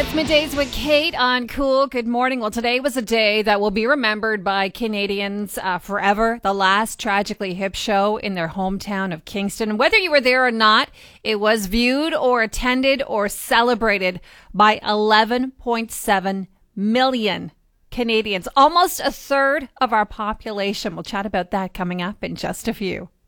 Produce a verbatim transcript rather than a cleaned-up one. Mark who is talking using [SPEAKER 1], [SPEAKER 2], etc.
[SPEAKER 1] It's Middays with Kate on Cool. Good morning. Well, today was a day that will be remembered by Canadians uh, forever. The last Tragically Hip show in their hometown of Kingston. Whether you were there or not, it was viewed or attended or celebrated by eleven point seven million Canadians. Almost a third of our population. We'll chat about that coming up in just a few.